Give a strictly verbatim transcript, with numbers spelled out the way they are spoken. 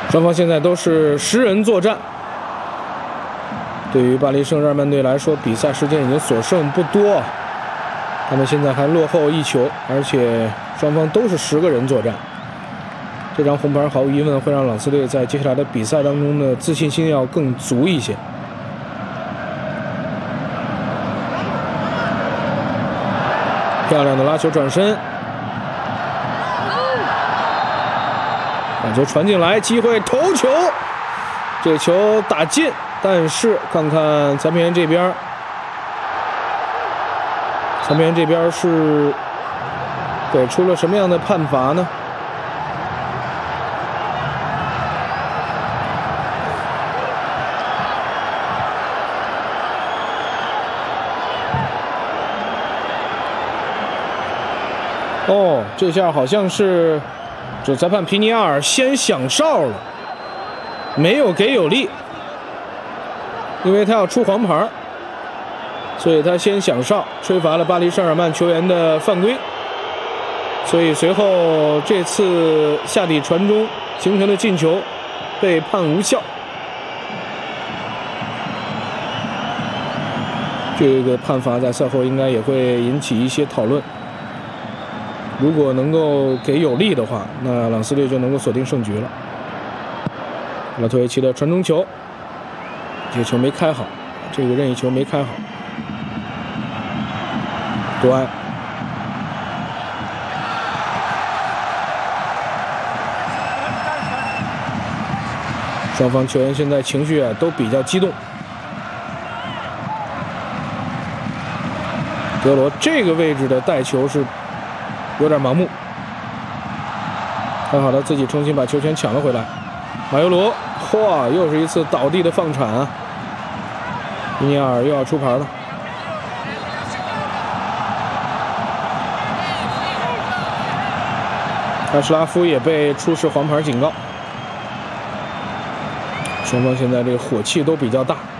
双方现在都是十人作战。对于巴黎圣日耳曼队来说，比赛时间已经所剩不多，他们现在还落后一球，而且双方都是十个人作战。这张红牌毫无疑问会让朗斯队在接下来的比赛当中的自信心要更足一些。漂亮的拉球转身，把球传进来，机会头球，这球打进，但是看看裁判员这边，裁判员这边是给出了什么样的判罚呢？哦，这下好像是主裁判皮尼亚尔先响哨了，没有给有力，因为他要出黄牌，所以他先响哨，吹罚了巴黎圣日耳曼球员的犯规。所以随后这次下底传中形成的进球被判无效。这个判罚在赛后应该也会引起一些讨论。如果能够给有利的话，那朗斯队就能够锁定胜局了。拉托维奇的传中球，这个球没开好，这个任意球没开好。多安，双方球员现在情绪啊都比较激动。德罗这个位置的带球是有点盲目，还好他自己重新把球权抢了回来。马尤罗，嚯，又是一次倒地的放铲啊！皮尼亚尔又要出牌了。卡什拉夫也被出示黄牌警告。双方现在这个火气都比较大。